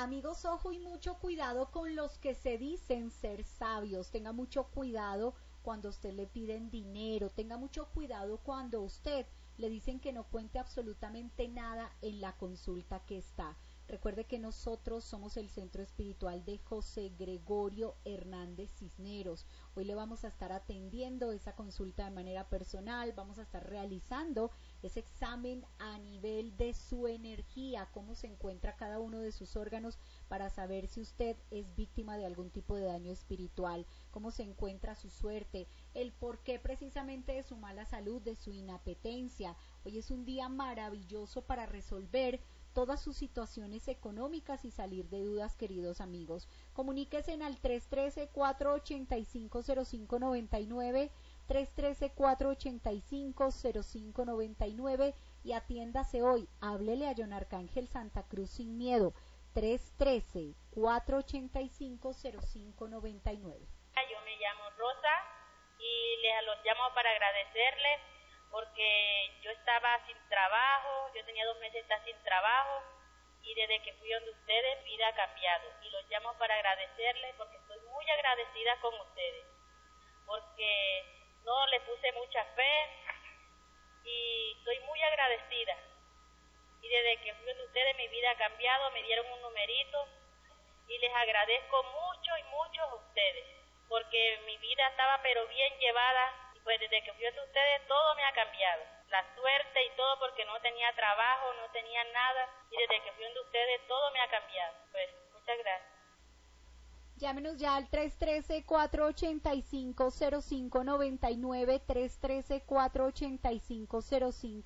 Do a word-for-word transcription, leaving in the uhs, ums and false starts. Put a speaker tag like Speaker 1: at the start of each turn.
Speaker 1: Amigos, ojo y mucho cuidado con los que se dicen ser sabios. Tenga mucho cuidado cuando usted le piden dinero. Tenga mucho cuidado cuando usted le dicen que no cuente absolutamente nada en la consulta que está. Recuerde que nosotros somos el Centro Espiritual de José Gregorio Hernández Cisneros. Hoy le vamos a estar atendiendo esa consulta de manera personal, vamos a estar realizando ese examen a nivel de su energía, cómo se encuentra cada uno de sus órganos para saber si usted es víctima de algún tipo de daño espiritual, cómo se encuentra su suerte, el porqué precisamente de su mala salud, de su inapetencia. Hoy es un día maravilloso para resolver todas sus situaciones económicas y salir de dudas, queridos amigos. Comuníquense al tres uno tres, cuatro ocho cinco, cero cinco nueve nueve, tres uno tres, cuatro ocho cinco, cero cinco nueve nueve y atiéndase hoy. Háblele a John Arcángel Santa Cruz sin miedo. tres uno tres, cuatro ocho cinco, cero cinco nueve nueve.
Speaker 2: Yo me llamo Rosa y les los llamo para agradecerles porque yo estaba sin trabajo, yo tenía dos meses de estar sin trabajo y desde que fui donde ustedes mi vida ha cambiado y los llamo para agradecerles porque estoy muy agradecida con ustedes, porque no le puse mucha fe y estoy muy agradecida y desde que fui donde ustedes mi vida ha cambiado, me dieron un numerito y les agradezco mucho y mucho a ustedes porque mi vida estaba pero bien llevada. Pues desde que fui a ustedes todo me ha cambiado, la suerte y todo porque no tenía trabajo, no tenía nada y desde que fui a ustedes todo me ha cambiado. Pues muchas gracias.
Speaker 1: Llámenos ya al tres uno tres, cuatro ocho cinco, cero cinco nueve nueve, tres uno tres, cuatro ocho cinco, cero cinco